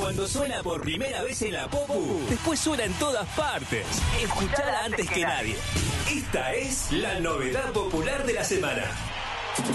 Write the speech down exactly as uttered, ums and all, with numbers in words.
Cuando suena por primera vez en la Popu, después suena en todas partes. Escuchala antes que nadie. Esta es la novedad popular de la semana.